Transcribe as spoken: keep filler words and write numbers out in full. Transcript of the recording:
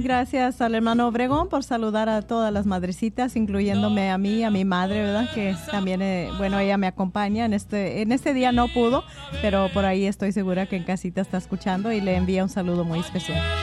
Gracias al hermano Obregón por saludar a todas las madrecitas, incluyéndome a mí, a mi madre, ¿verdad? Que también, eh, bueno, ella me acompaña. En este, en este día no pudo, pero por ahí estoy segura que en casita está escuchando y le envía un saludo muy especial.